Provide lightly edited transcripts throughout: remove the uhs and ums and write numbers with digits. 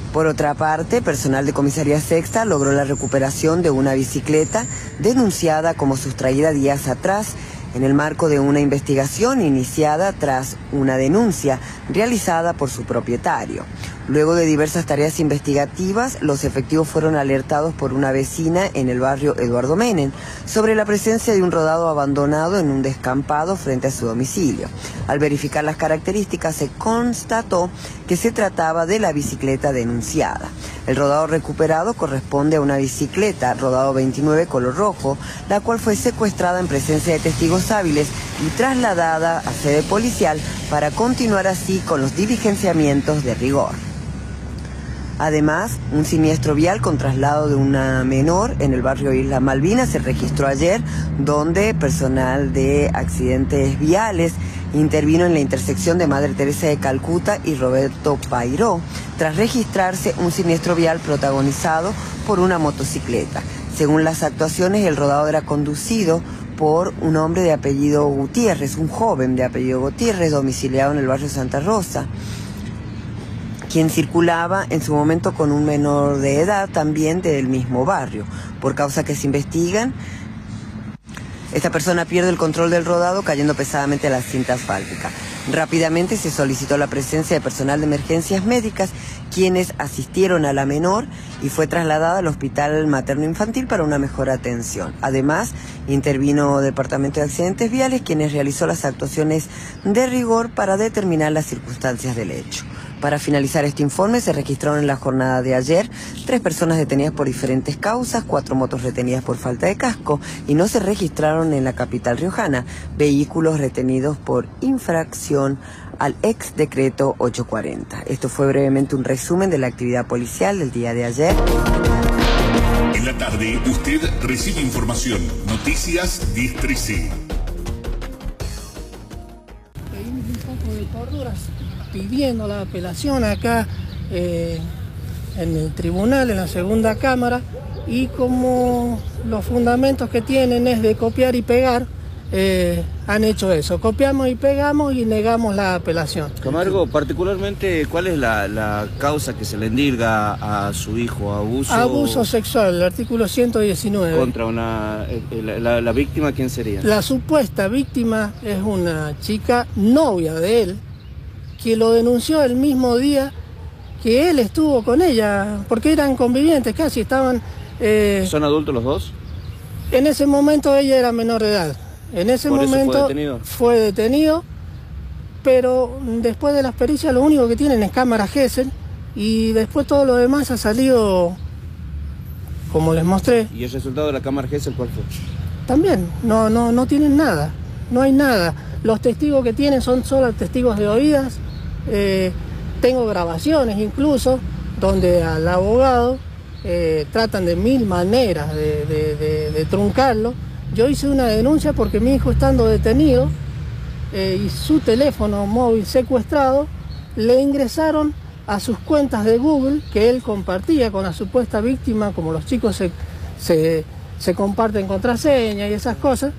Por otra parte, personal de Comisaría Sexta logró la recuperación de una bicicleta denunciada como sustraída días atrás en el marco de una investigación iniciada tras una denuncia realizada por su propietario. Luego de diversas tareas investigativas, los efectivos fueron alertados por una vecina en el barrio Eduardo Menem sobre la presencia de un rodado abandonado en un descampado frente a su domicilio. Al verificar las características, se constató que se trataba de la bicicleta denunciada. El rodado recuperado corresponde a una bicicleta rodado 29 color rojo, la cual fue secuestrada en presencia de testigos hábiles y trasladada a sede policial para continuar así con los diligenciamientos de rigor. Además, un siniestro vial con traslado de una menor en el barrio Isla Malvinas se registró ayer, donde personal de accidentes viales intervino en la intersección de Madre Teresa de Calcuta y Roberto Pairó, tras registrarse un siniestro vial protagonizado por una motocicleta. Según las actuaciones, el rodado era conducido por un hombre de apellido Gutiérrez, un joven de apellido Gutiérrez, domiciliado en el barrio Santa Rosa, quien circulaba en su momento con un menor de edad también del mismo barrio. Por causa que se investigan, esta persona pierde el control del rodado cayendo pesadamente a la cinta asfáltica. Rápidamente se solicitó la presencia de personal de emergencias médicas, quienes asistieron a la menor y fue trasladada al hospital materno-infantil para una mejor atención. Además, intervino Departamento de Accidentes Viales, quienes realizó las actuaciones de rigor para determinar las circunstancias del hecho. Para finalizar este informe, se registraron en la jornada de ayer 3 personas detenidas por diferentes causas, 4 motos retenidas por falta de casco y no se registraron en la capital riojana vehículos retenidos por infracción al ex decreto 840. Esto fue brevemente un resumen de la actividad policial del día de ayer. En la tarde, usted recibe información. Noticias Distresi. Pedimos un poco de cordura, pidiendo la apelación acá en el tribunal, en la segunda cámara, y como los fundamentos que tienen es de copiar y pegar, han hecho eso, copiamos y pegamos y negamos la apelación. Camargo, particularmente, ¿cuál es la causa que se le endilga a su hijo? Abuso sexual, el artículo 119. Contra la víctima, ¿quién sería? La supuesta víctima es una chica novia de él, que lo denunció el mismo día que él estuvo con ella, porque eran convivientes casi, estaban... ¿Son adultos los dos? En ese momento ella era menor de edad. En ese momento fue detenido, pero después de las pericias lo único que tienen es cámara Gesell y después todo lo demás ha salido como les mostré. ¿Y el resultado de la cámara Gesell cuál fue? También, no tienen nada, no hay nada. Los testigos que tienen son solo testigos de oídas. Tengo grabaciones incluso donde al abogado tratan de 1000 maneras de truncarlo. Yo hice una denuncia porque mi hijo, estando detenido y su teléfono móvil secuestrado, le ingresaron a sus cuentas de Google que él compartía con la supuesta víctima, como los chicos se comparten contraseña y esas cosas,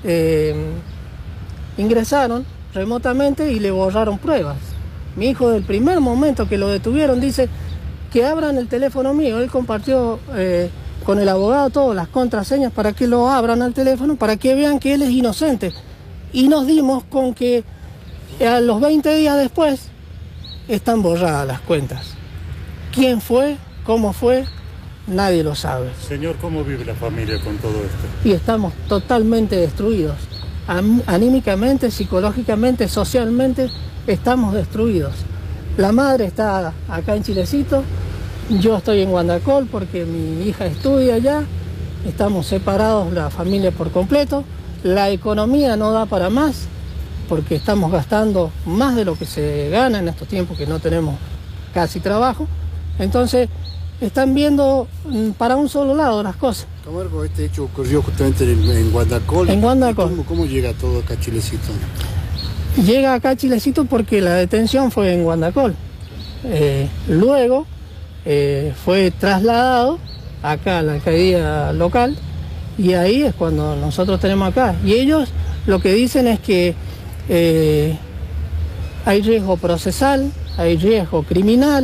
ingresaron remotamente y le borraron pruebas. Mi hijo, del primer momento que lo detuvieron, dice que abran el teléfono mío. Él compartió con el abogado todas las contraseñas para que lo abran al teléfono, para que vean que él es inocente. Y nos dimos con que a los 20 días después están borradas las cuentas. ¿Quién fue? ¿Cómo fue? Nadie lo sabe. Señor, ¿cómo vive la familia con todo esto? Y estamos totalmente destruidos. Anímicamente, psicológicamente, socialmente, estamos destruidos. La madre está acá en Chilecito, yo estoy en Guandacol porque mi hija estudia allá, estamos separados la familia por completo, la economía no da para más porque estamos gastando más de lo que se gana en estos tiempos que no tenemos casi trabajo, entonces están viendo para un solo lado las cosas. Camargo, este hecho ocurrió justamente en Guandacol. En Guandacol. ¿Cómo llega todo acá a Chilecito? Llega acá a Chilecito porque la detención fue en Guandacol. Luego fue trasladado acá a la alcaldía local y ahí es cuando nosotros tenemos acá. Y ellos lo que dicen es que hay riesgo procesal, hay riesgo criminal.